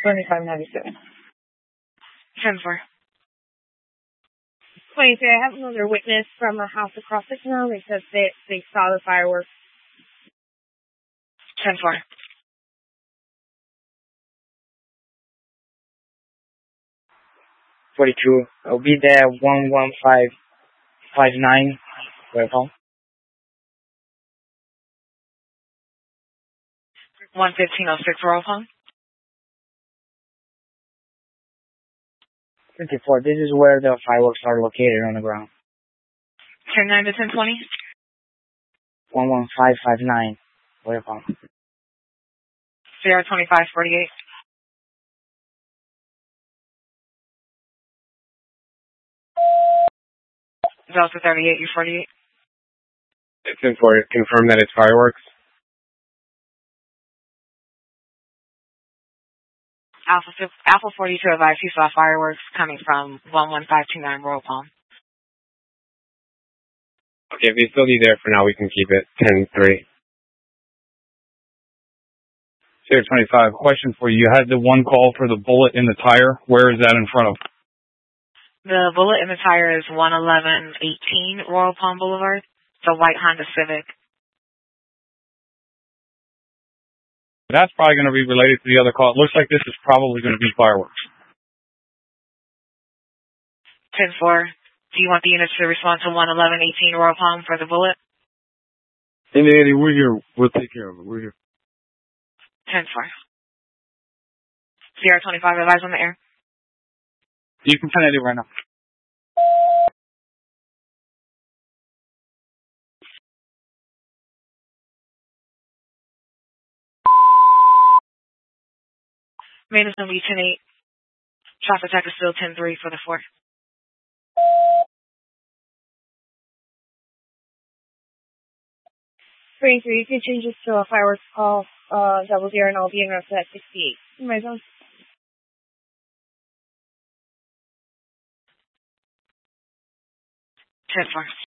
2597. 10-4. 23, I have another witness from a house across the town. They said they saw the fireworks. 10-4. 42. I'll be there 11559. Welcome. 11506 roll call. 54. This is where the fireworks are located on the ground. 10-9 to 10-20. 11559. Welcome. Sierra 2548. Delta 38, U48. 10-4. Confirm that it's fireworks. Alpha 42 advised he saw fireworks coming from 11529 Royal Palm. Okay, if you still need there for now, we can keep it 10-3. Sierra 25, question for you. You had the one call for the bullet in the tire. Where is that in front of? The bullet in the tire is 11118 Royal Palm Boulevard. The white Honda Civic. That's probably going to be related to the other call. It looks like this is probably going to be fireworks. 10-4. Do you want the units to respond to 11118 Royal Palm for the bullet? Hey, Eddie, we're here. We'll take care of it. We're here. 10-4. Sierra 25 advised on the air. You can send it right now. Main is going to be 10-8. Traffic attack is still 10-3 for the 4. You can change this to a fireworks call, 00, and I'll be in route at 68. My zone. 10-4.